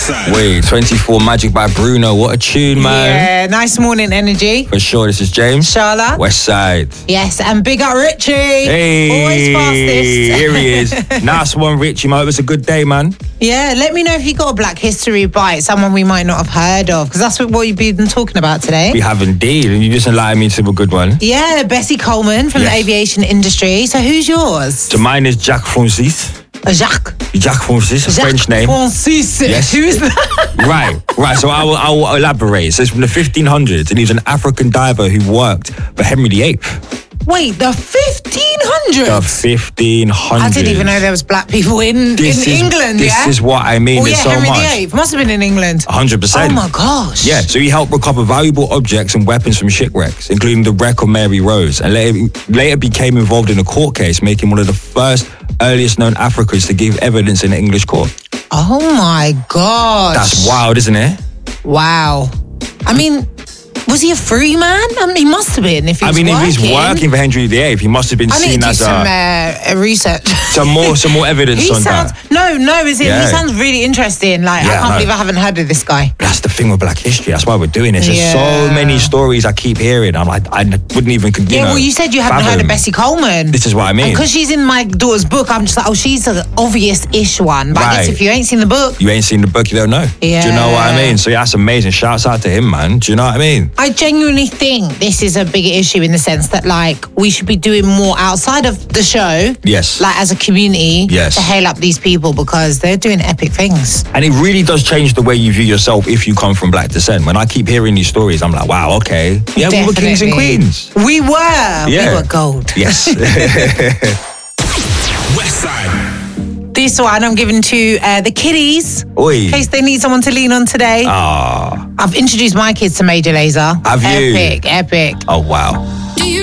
Wait, 24 Magic by Bruno. What a tune, man. Yeah, nice morning energy. For sure, this is James. Charlotte. West Side. Yes, and big up Richie. Hey. Always fastest. Here he is. Nice one, Richie. It was a good day, man. Yeah, let me know if you got a Black History bite, someone we might not have heard of, because that's what you've been talking about today. We have indeed, and you just enlightened me to a good one. Yeah, Bessie Coleman from the aviation industry. So who's yours? So mine is Jacques Francis. Jacques. Jacques Francis, a French name. Francis. Yes. Who is that? Right. So I will elaborate. So it's from the 1500s, and he's an African diver who worked for Henry VIII. Wait, the 1500s? The 1500s. I didn't even know there was black people in England, This is what I mean. Oh, There's so Henry much. VIII must have been in England. 100%. Oh my gosh. Yeah, so he helped recover valuable objects and weapons from shipwrecks, including the wreck of Mary Rose, and later became involved in a court case, making one of the first earliest known Africans to give evidence in an English court. Oh my gosh. That's wild, isn't it? Wow. I mean, was he a free man? I mean, he must have been if he was working. If he's working for Henry VIII, he must have been seen as some research. some more evidence on that. He sounds really interesting. Like, I can't believe I haven't heard of this guy. That's the thing with Black History. That's why we're doing this. There's so many stories I keep hearing. I'm like, I wouldn't even, well, you said you haven't heard of Bessie Coleman. This is what I mean. Because she's in my daughter's book, I'm just like, oh, she's an obvious-ish one. But I guess if you ain't seen the book... You ain't seen the book, you don't know. Yeah. Do you know what I mean? So that's amazing. Shouts out to him, man. Do you know what I mean? I genuinely think this is a bigger issue in the sense that, like, we should be doing more outside of the show. Yes. Like, as a community. Yes. To hail up these people because they're doing epic things. And it really does change the way you view yourself if you come from black descent. When I keep hearing these stories, I'm like, wow, okay. Yeah, Definitely. we were kings and queens. We were. Yeah. We were gold. Yes. West Side. This one I'm giving to the kiddies. Oi. In case they need someone to lean on today. Ah. I've introduced my kids to Major Lazer. Have you? Epic. Oh, wow.